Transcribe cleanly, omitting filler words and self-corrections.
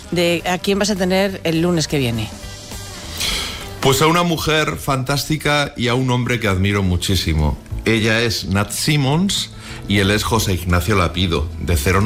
de a quién vas a tener el lunes que viene. Pues a una mujer fantástica y a un hombre que admiro muchísimo. Ella es Nat Simmons y él es José Ignacio Lapido, de Cero